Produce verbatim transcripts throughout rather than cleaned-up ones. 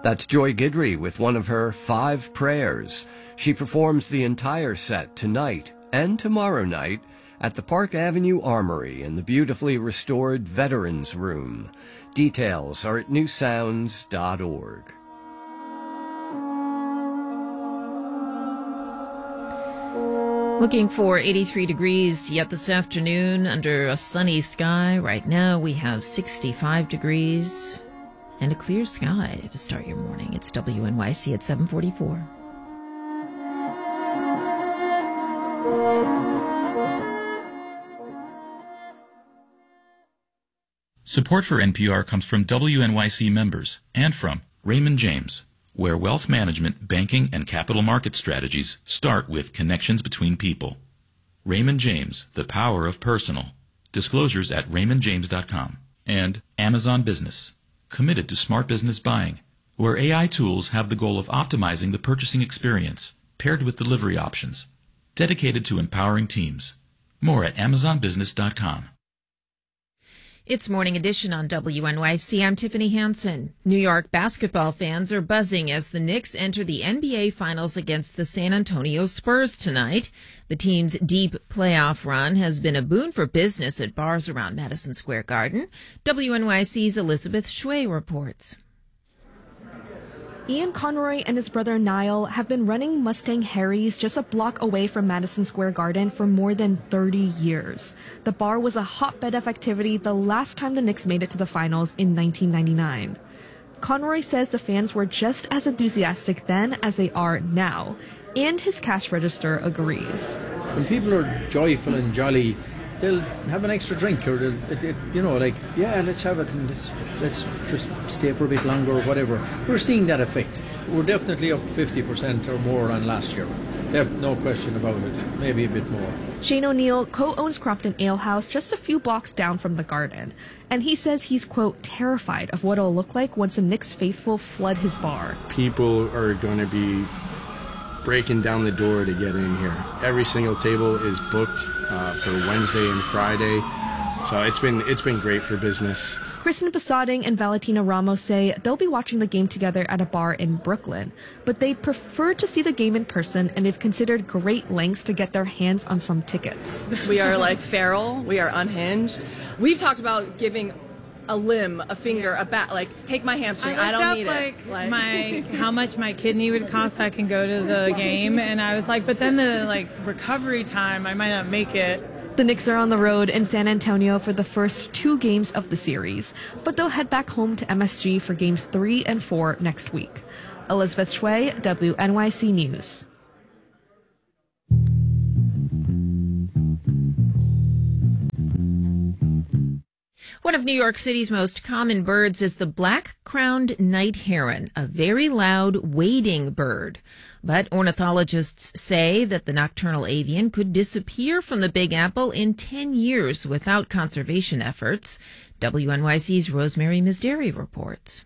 That's Joy Guidry with one of her five prayers. She performs the entire set tonight and tomorrow night at the Park Avenue Armory in the beautifully restored Veterans Room. Details are at new sounds dot org. Looking for eighty-three degrees yet this afternoon under a sunny sky. Right now we have sixty-five degrees and a clear sky to start your morning. It's W N Y C at seven forty-four. Support for N P R comes from W N Y C members and from Raymond James, where wealth management, banking, and capital market strategies start with connections between people. Raymond James, the power of personal. Disclosures at raymond james dot com. And Amazon Business, committed to smart business buying, where A I tools have the goal of optimizing the purchasing experience, paired with delivery options, dedicated to empowering teams. More at amazon business dot com. It's Morning Edition on W N Y C. I'm Tiffany Hansen. New York basketball fans are buzzing as the Knicks enter the N B A Finals against the San Antonio Spurs tonight. The team's deep playoff run has been a boon for business at bars around Madison Square Garden. W N Y C's Elizabeth Shue reports. Ian Conroy and his brother Niall have been running Mustang Harry's just a block away from Madison Square Garden for more than thirty years. The bar was a hotbed of activity the last time the Knicks made it to the finals in nineteen ninety-nine. Conroy says the fans were just as enthusiastic then as they are now, and his cash register agrees. When people are joyful and jolly, they'll have an extra drink, or they'll, it, it, you know, like, yeah, let's have it and let's, let's just stay for a bit longer or whatever. We're seeing that effect. We're definitely up fifty percent or more on last year. There's no question about it. Maybe a bit more. Shane O'Neill co-owns Crompton Ale House just a few blocks down from the Garden. And he says he's, quote, terrified of what it'll look like once the Knicks faithful flood his bar. People are going to be breaking down the door to get in here. Every single table is booked uh, for Wednesday and Friday, so it's been it's been great for business. Kristen Posading and Valentina Ramos say they'll be watching the game together at a bar in Brooklyn, but they'd prefer to see the game in person, and they've considered great lengths to get their hands on some tickets. We are like feral, we are unhinged. We've talked about giving a limb, a finger, a bat, like, take my hamstring, I, I don't need like, it. Like, my how much my kidney would cost so I can go to the game, and I was like, but then the like recovery time, I might not make it. The Knicks are on the road in San Antonio for the first two games of the series, but they'll head back home to M S G for games three and four next week. Elizabeth Shue, W N Y C News. One of New York City's most common birds is the black-crowned night heron, a very loud wading bird. But ornithologists say that the nocturnal avian could disappear from the Big Apple in ten years without conservation efforts. W N Y C's Rosemary Misderi reports.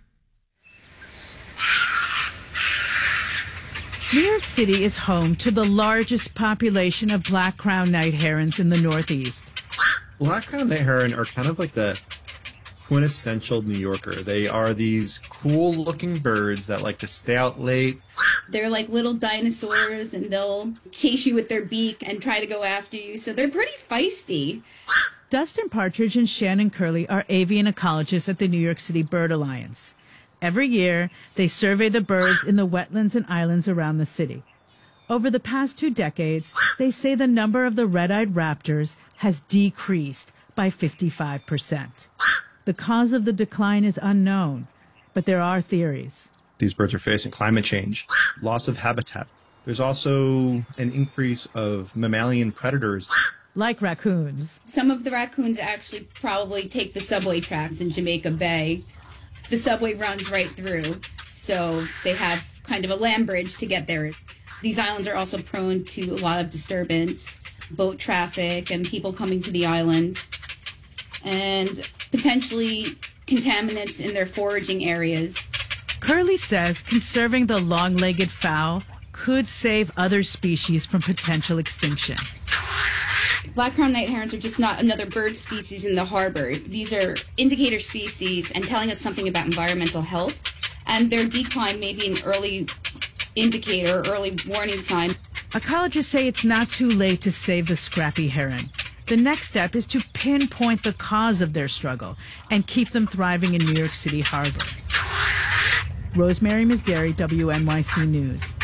New York City is home to the largest population of black-crowned night herons in the Northeast. Black-crowned night heron are kind of like the quintessential New Yorker. They are these cool-looking birds that like to stay out late. They're like little dinosaurs, and they'll chase you with their beak and try to go after you, so they're pretty feisty. Dustin Partridge and Shannon Curley are avian ecologists at the New York City Bird Alliance. Every year, they survey the birds in the wetlands and islands around the city. Over the past two decades, they say the number of the red-eyed raptors has decreased by fifty-five percent. The cause of the decline is unknown, but there are theories. These birds are facing climate change, loss of habitat. There's also an increase of mammalian predators. Like raccoons. Some of the raccoons actually probably take the subway tracks in Jamaica Bay. The subway runs right through, so they have kind of a land bridge to get there. These islands are also prone to a lot of disturbance, boat traffic, and people coming to the islands, and potentially contaminants in their foraging areas. Curley says conserving the long-legged fowl could save other species from potential extinction. Black-crowned night herons are just not another bird species in the harbor. These are indicator species and telling us something about environmental health, and their decline may be an early indicator, early warning sign. Ecologists say it's not too late to save the scrappy heron. The next step is to pinpoint the cause of their struggle and keep them thriving in New York City Harbor. Rosemary Misdary, W N Y C News.